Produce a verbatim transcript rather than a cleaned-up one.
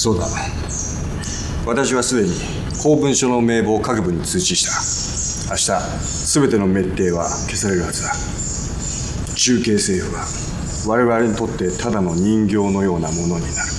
そうだ。私はすでに公文書の名簿を各部に通知した。明日全ての滅帝は消されるはずだ。中継政府は我々にとってただの人形のようなものになる。